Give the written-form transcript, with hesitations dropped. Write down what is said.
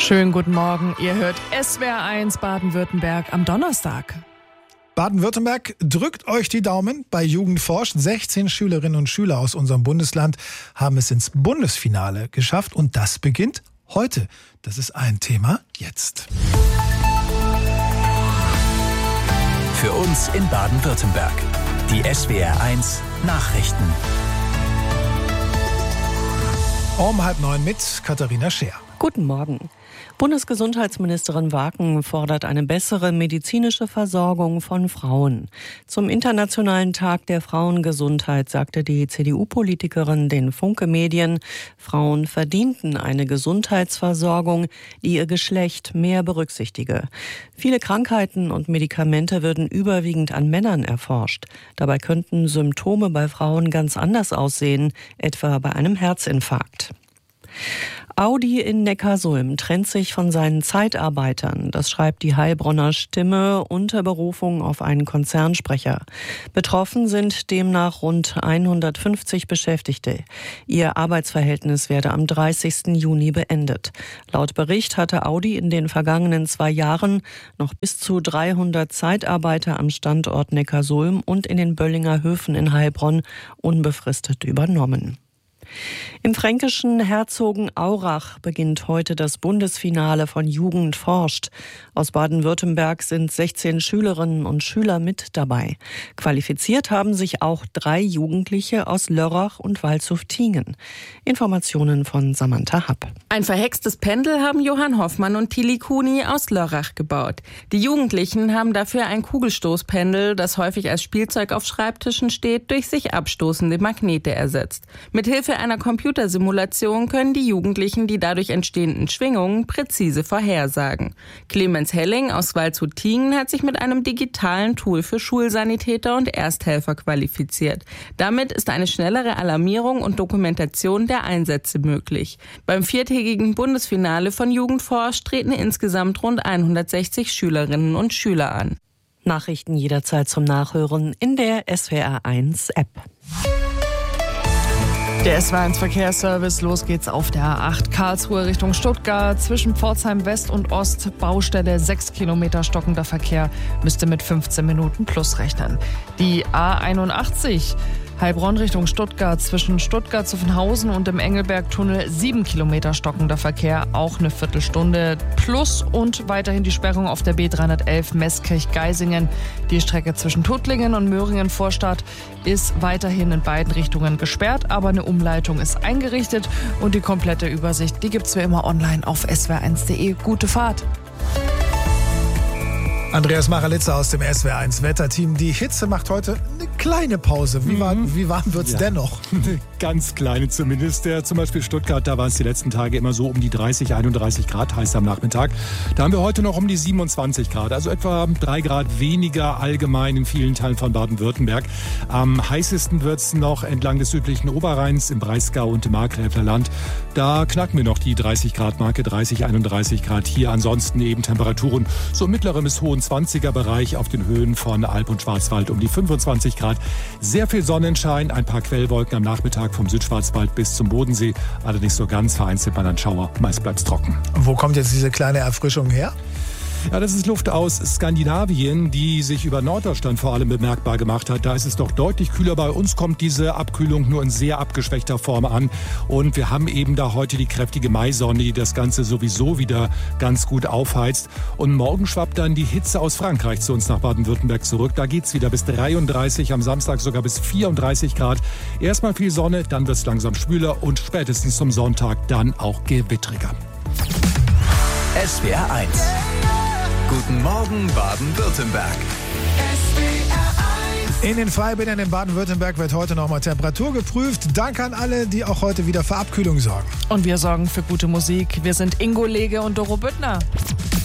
Schönen guten Morgen. Ihr hört SWR1 Baden-Württemberg am Donnerstag. Baden-Württemberg drückt euch die Daumen. Bei Jugend forscht 16 Schülerinnen und Schüler aus unserem Bundesland haben es ins Bundesfinale geschafft. Und das beginnt heute. Das ist ein Thema jetzt. Für uns in Baden-Württemberg. Die SWR1 Nachrichten. Um 8:30 mit Katharina Scheer. Guten Morgen. Bundesgesundheitsministerin Waken fordert eine bessere medizinische Versorgung von Frauen. Zum Internationalen Tag der Frauengesundheit sagte die CDU-Politikerin den Funke Medien, Frauen verdienten eine Gesundheitsversorgung, die ihr Geschlecht mehr berücksichtige. Viele Krankheiten und Medikamente würden überwiegend an Männern erforscht. Dabei könnten Symptome bei Frauen ganz anders aussehen, etwa bei einem Herzinfarkt. Audi in Neckarsulm trennt sich von seinen Zeitarbeitern. Das schreibt die Heilbronner Stimme unter Berufung auf einen Konzernsprecher. Betroffen sind demnach rund 150 Beschäftigte. Ihr Arbeitsverhältnis werde am 30. Juni beendet. Laut Bericht hatte Audi in den vergangenen 2 Jahren noch bis zu 300 Zeitarbeiter am Standort Neckarsulm und in den Böllinger Höfen in Heilbronn unbefristet übernommen. Im fränkischen Herzogenaurach beginnt heute das Bundesfinale von Jugend forscht. Aus Baden-Württemberg sind 16 Schülerinnen und Schüler mit dabei. Qualifiziert haben sich auch 3 Jugendliche aus Lörrach und Waldshuf-Tiengen. Informationen von Samantha Happ. Ein verhextes Pendel haben Johann Hoffmann und Tilly Kuni aus Lörrach gebaut. Die Jugendlichen haben dafür ein Kugelstoßpendel, das häufig als Spielzeug auf Schreibtischen steht, durch sich abstoßende Magnete ersetzt. Mithilfe einer Computersimulation können die Jugendlichen die dadurch entstehenden Schwingungen präzise vorhersagen. Clemens Helling aus Waldshut-Tiengen hat sich mit einem digitalen Tool für Schulsanitäter und Ersthelfer qualifiziert. Damit ist eine schnellere Alarmierung und Dokumentation der Einsätze möglich. Beim 4-tägigen Bundesfinale von Jugend forscht treten insgesamt rund 160 Schülerinnen und Schüler an. Nachrichten jederzeit zum Nachhören in der SWR1-App. Der SWR1 Verkehrsservice, los geht's auf der A8 Karlsruhe Richtung Stuttgart. Zwischen Pforzheim West und Ost, Baustelle 6 Kilometer stockender Verkehr, müsste mit 15 Minuten plus rechnen. Die A81 Heilbronn Richtung Stuttgart, zwischen Stuttgart-Zuffenhausen und dem Engelberg-Tunnel 7 Kilometer stockender Verkehr, auch eine Viertelstunde plus und weiterhin die Sperrung auf der B311 Meßkirch-Geisingen. Die Strecke zwischen Tuttlingen und Möhringen-Vorstadt ist weiterhin in beiden Richtungen gesperrt, aber eine Umleitung ist eingerichtet und die komplette Übersicht, die gibt's wie immer online auf swr1.de. Gute Fahrt! Andreas Maralitzer aus dem SWR1 Wetterteam. Die Hitze macht heute eine kleine Pause. Wie warm wird's dennoch? Eine ganz kleine zumindest. Zum Beispiel Stuttgart, da war es die letzten Tage immer so um die 30, 31 Grad heiß am Nachmittag. Da haben wir heute noch um die 27 Grad, also etwa 3 Grad weniger allgemein in vielen Teilen von Baden-Württemberg. Am heißesten wird's noch entlang des südlichen Oberrheins, im Breisgau und im Markgräfler Land. Da knacken wir noch die 30 Grad Marke, 30, 31 Grad hier. Ansonsten eben Temperaturen so im mittleren bis hohen 20er Bereich, auf den Höhen von Alb und Schwarzwald um die 25 Grad. Sehr viel Sonnenschein, ein paar Quellwolken am Nachmittag vom Südschwarzwald bis zum Bodensee. Allerdings so ganz vereinzelt mal dann Schauer, meist bleibt es trocken. Wo kommt jetzt diese kleine Erfrischung her? Ja, das ist Luft aus Skandinavien, die sich über Norddeutschland vor allem bemerkbar gemacht hat. Da ist es doch deutlich kühler. Bei uns kommt diese Abkühlung nur in sehr abgeschwächter Form an. Und wir haben eben da heute die kräftige Maisonne, die das Ganze sowieso wieder ganz gut aufheizt. Und morgen schwappt dann die Hitze aus Frankreich zu uns nach Baden-Württemberg zurück. Da geht's wieder bis 33, am Samstag sogar bis 34 Grad. Erstmal viel Sonne, dann wird's langsam schwüler und spätestens zum Sonntag dann auch gewittriger. SWR1. Guten Morgen Baden-Württemberg. In den Freibädern in Baden-Württemberg wird heute nochmal Temperatur geprüft. Danke an alle, die auch heute wieder für Abkühlung sorgen. Und wir sorgen für gute Musik. Wir sind Ingo Lege und Doro Büttner.